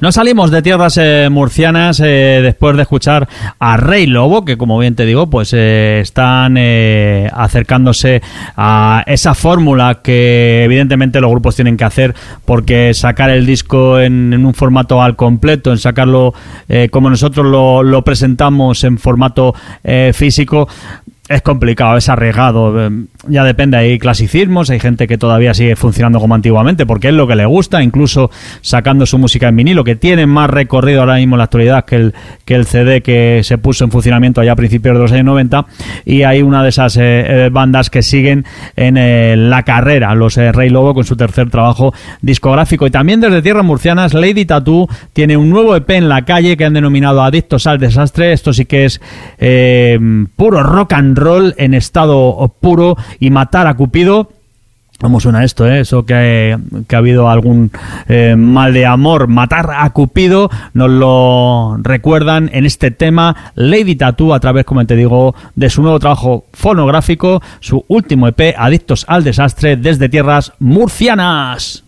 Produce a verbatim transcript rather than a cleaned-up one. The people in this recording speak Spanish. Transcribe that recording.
No salimos de tierras eh, murcianas eh, después de escuchar a Rey Lobo, que como bien te digo, pues eh, están eh, acercándose a esa fórmula que evidentemente los grupos tienen que hacer, porque sacar el disco en, en un formato al completo, en sacarlo eh, como nosotros lo, lo presentamos en formato eh, físico, es complicado, es arriesgado. Ya depende, hay clasicismos, hay gente que todavía sigue funcionando como antiguamente porque es lo que le gusta, incluso sacando su música en vinilo, que tiene más recorrido ahora mismo en la actualidad que el, que el C D que se puso en funcionamiento allá a principios de los años noventa, y hay una de esas eh, bandas que siguen en eh, la carrera, los eh, Rey Lobo, con su tercer trabajo discográfico. Y también desde tierras murcianas, Lady Tattoo tiene un nuevo E P en la calle que han denominado Adictos al Desastre. Esto sí que es eh, puro rock and roll en estado puro, y Matar a Cupido. ¿Cómo suena esto, eh? Eso que, que ha habido algún eh, mal de amor. Matar a Cupido, nos lo recuerdan en este tema Lady Tattoo, a través, como te digo, de su nuevo trabajo fonográfico, su último E P, Adictos al Desastre, desde tierras murcianas.